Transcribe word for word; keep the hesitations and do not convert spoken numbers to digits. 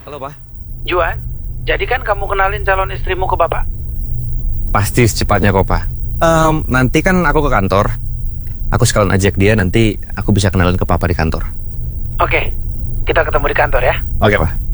Halo, Pak. Juan, jadi kan kamu kenalin calon istrimu ke bapak? Pasti secepatnya kok, Pak. Um, nanti kan aku ke kantor. Aku sekalian ajak dia, nanti aku bisa kenalin ke Papa di kantor. Oke, kita ketemu di kantor ya. Oke, Pak.